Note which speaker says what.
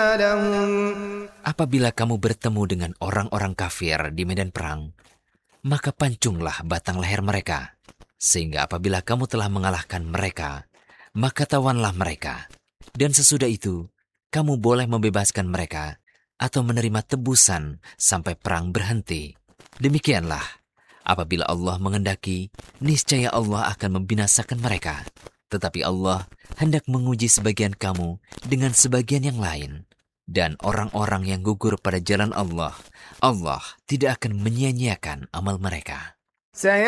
Speaker 1: لهم.
Speaker 2: Apabila kamu bertemu dengan orang-orang kafir di medan perang, maka pancunglah batang leher mereka, sehingga apabila kamu telah mengalahkan mereka, maka tawanlah mereka. Dan sesudah itu, kamu boleh membebaskan mereka atau menerima tebusan sampai perang berhenti. Demikianlah, apabila Allah mengendaki, niscaya Allah akan membinasakan mereka. Tetapi Allah hendak menguji sebagian kamu dengan sebagian yang lain. Dan orang-orang yang gugur pada jalan Allah, Allah tidak akan menyia-nyiakan amal mereka.